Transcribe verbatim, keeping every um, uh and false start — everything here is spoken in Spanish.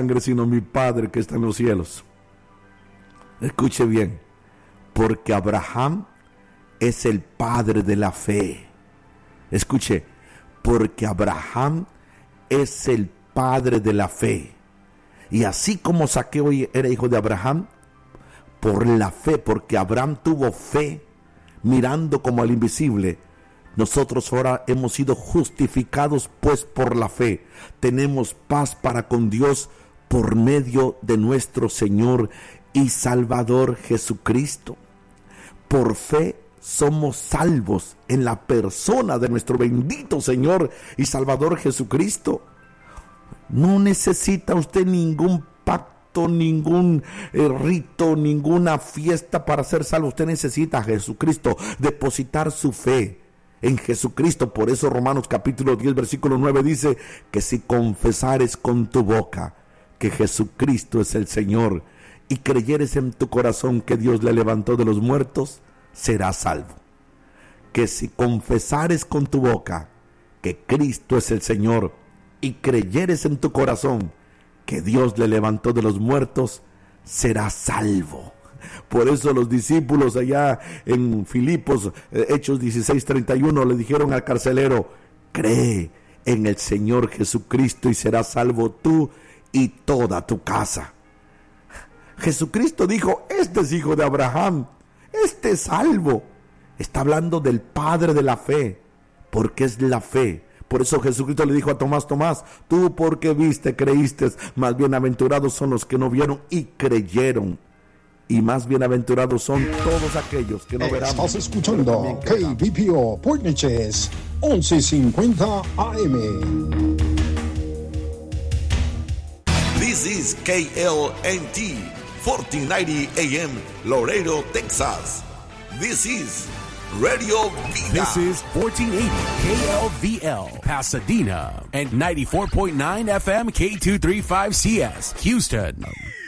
sangre, sino mi Padre que está en los cielos. Escuche bien, porque Abraham es el padre de la fe. Escuche, porque Abraham es el padre de la fe. Y así como Zaqueo era hijo de Abraham, por la fe, porque Abraham tuvo fe, mirando como al invisible, nosotros ahora hemos sido justificados pues por la fe. Tenemos paz para con Dios por medio de nuestro Señor y Salvador Jesucristo. Por fe somos salvos en la persona de nuestro bendito Señor y Salvador Jesucristo. No necesita usted ningún pacto, ningún eh, rito, ninguna fiesta para ser salvo. Usted necesita a Jesucristo, depositar su fe en Jesucristo. Por eso Romanos capítulo diez versículo nueve dice que si confesares con tu boca que Jesucristo es el Señor y creyeres en tu corazón que Dios le levantó de los muertos, serás salvo. Que si confesares con tu boca que Cristo es el Señor y creyeres en tu corazón que Dios le levantó de los muertos, serás salvo. Por eso los discípulos allá en Filipos, Hechos dieciséis treinta y uno, le dijeron al carcelero: cree en el Señor Jesucristo y serás salvo tú y toda tu casa. Jesucristo dijo: este es hijo de Abraham, este es salvo. Está hablando del Padre de la fe, porque es la fe. Por eso Jesucristo le dijo a Tomás: Tomás, tú porque viste, creíste, más bienaventurados son los que no vieron y creyeron. Y más bienaventurados son todos aquellos que no verán. Estás escuchando K B P O Port Neches once cincuenta A M. This is K L N T fourteen ninety A M Laredo, Texas. This is Radio Vida. This is fourteen eighty K L V L Pasadena and ninety-four point nine F M K two thirty-five C S Houston.